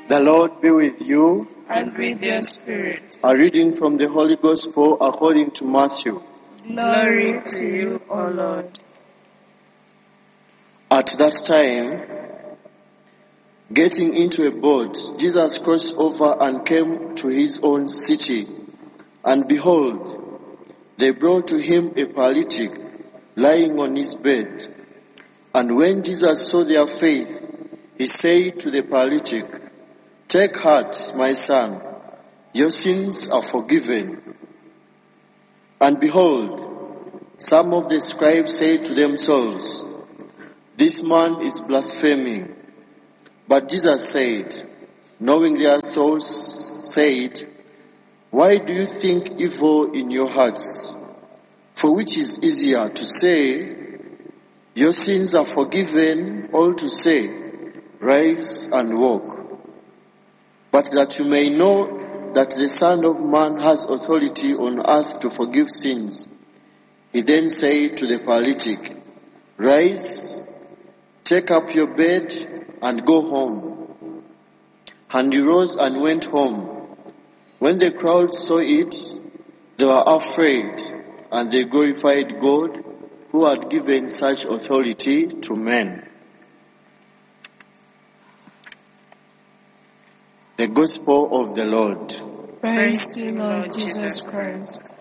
The Lord be with you. And with your spirit. A reading from the Holy Gospel according to Matthew. Glory to you, O Lord. At that time, getting into a boat, Jesus crossed over and came to his own city. And behold, they brought to him a paralytic lying on his bed. And when Jesus saw their faith, he said to the paralytic, "Take heart, my son, your sins are forgiven." And behold, some of the scribes said to themselves, "This man is blaspheming." But Jesus said, knowing their thoughts, said, "Why do you think evil in your hearts? For which is easier, to say, 'Your sins are forgiven,' or to say, 'Rise and walk'? But that you may know that the Son of Man has authority on earth to forgive sins." He then said to the paralytic, "Rise, take up your bed and go home." And he rose and went home. When the crowd saw it, they were afraid, and they glorified God, who had given such authority to men. The Gospel of the Lord. Praise to you, Lord Jesus Christ.